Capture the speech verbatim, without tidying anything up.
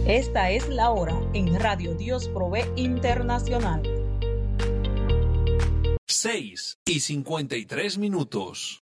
Esta es la hora en Radio Dios Provee Internacional. seis y cincuenta y tres minutos.